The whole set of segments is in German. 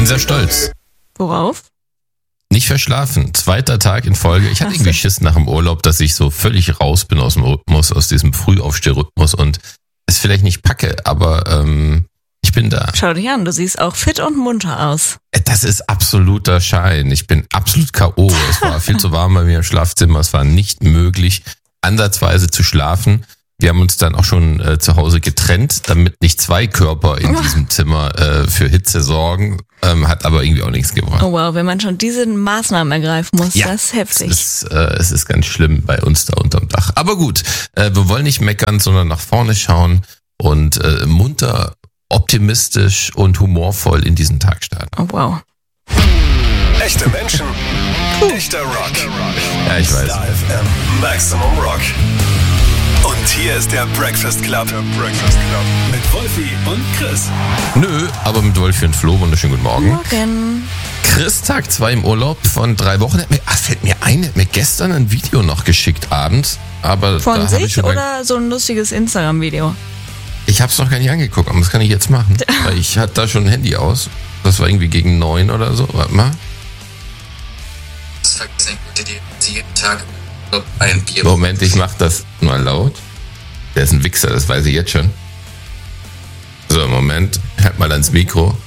bin sehr stolz. Worauf? Nicht verschlafen. 2. Tag in Folge. Ich hatte irgendwie Schiss nach dem Urlaub, dass ich so völlig raus bin aus dem Rhythmus, aus diesem Frühaufstehrrhythmus und es vielleicht nicht packe, aber ich bin da. Schau dich an, du siehst auch fit und munter aus. Das ist absoluter Schein. Ich bin absolut K.O. Es war viel zu warm bei mir im Schlafzimmer. Es war nicht möglich, ansatzweise zu schlafen. Wir haben uns dann auch schon zu Hause getrennt, damit nicht 2 Körper in diesem Zimmer für Hitze sorgen. Hat aber irgendwie auch nichts gebracht. Oh wow, wenn man schon diese Maßnahmen ergreifen muss, Ja, das ist heftig. Es ist ganz schlimm bei uns da unterm Dach. Aber gut, wir wollen nicht meckern, sondern nach vorne schauen und munter, optimistisch und humorvoll in diesen Tag starten. Oh wow. Echte Menschen, echter Rock. Ja, ich weiß. Star FM, Maximum Rock. Und hier ist der Breakfast Club. Mit Wolfi und Chris. Nö, aber mit Wolfi und Flo, wunderschönen guten Morgen. Morgen. Chris, Tag 2 im Urlaub von 3 Wochen. Fällt mir ein, hat mir gestern ein Video noch geschickt abends. Aber Von da hab ich sich schon oder so ein lustiges Instagram-Video? Ich hab's noch gar nicht angeguckt, aber das kann ich jetzt machen. Weil ich hatte da schon ein Handy aus. Das war irgendwie gegen 9 oder so. Warte mal. Das vergessen die jeden Tag ein Bier. Moment, ich mach das mal laut. Der ist ein Wichser, das weiß ich jetzt schon. So, Moment. Halt mal ans Mikro.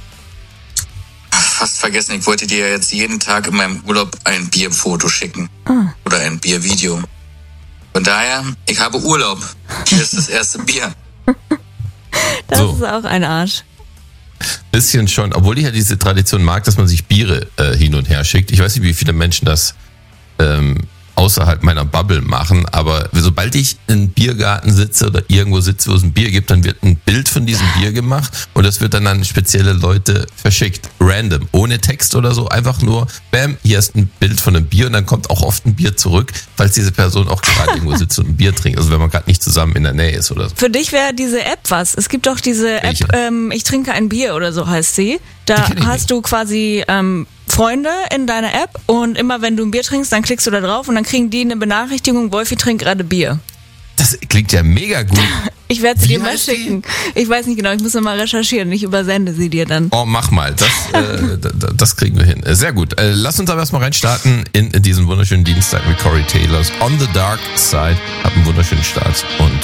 Fast vergessen, ich wollte dir jetzt jeden Tag in meinem Urlaub ein Bierfoto schicken. Oder ein Biervideo. Von daher, ich habe Urlaub. Hier ist das erste Bier. Das So. ist auch ein Arsch. Bisschen schon, obwohl ich ja diese Tradition mag, dass man sich Biere hin und her schickt. Ich weiß nicht, wie viele Menschen das außerhalb meiner Bubble machen, aber sobald ich in einem Biergarten sitze oder irgendwo sitze, wo es ein Bier gibt, dann wird ein Bild von diesem Bier gemacht und das wird dann an spezielle Leute verschickt. Random, ohne Text oder so, einfach nur, bam, hier ist ein Bild von einem Bier und dann kommt auch oft ein Bier zurück, falls diese Person auch gerade irgendwo sitzt und ein Bier trinkt, also wenn man gerade nicht zusammen in der Nähe ist oder so. Für dich wäre diese App was. Es gibt doch diese App, Welche? ich trinke ein Bier oder so heißt sie. Da Die kenn ich hast du quasi Freunde in deiner App und immer wenn du ein Bier trinkst, dann klickst du da drauf und dann kriegen die eine Benachrichtigung, Wolfi trinkt gerade Bier. Das klingt ja mega gut. Ich werde sie Wie dir mal heißt die? schicken. Ich weiß nicht genau, ich muss noch mal recherchieren. Ich übersende sie dir dann. Oh, mach mal. Das kriegen wir hin. Sehr gut. Lass uns aber erstmal reinstarten in diesen wunderschönen Dienstag mit Corey Taylors On the Dark Side. Hab einen wunderschönen Start und